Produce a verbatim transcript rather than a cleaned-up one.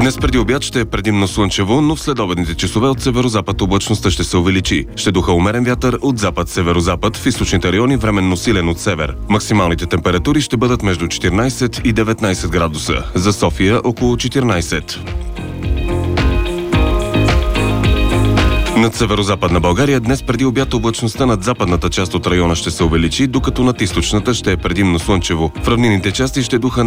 Днес преди обяд ще е предимно слънчево, но в следобедните часове от северозапад облачността ще се увеличи. Ще духа умерен вятър от запад-северозапад, в източните райони временно силен от север. Максималните температури ще бъдат между четиринайсет и деветнайсет градуса. За София около четиринайсет. Над северозападна България днес преди обяд облачността над западната част от района ще се увеличи, докато над източната ще е предимно слънчево. В равнинните части ще духа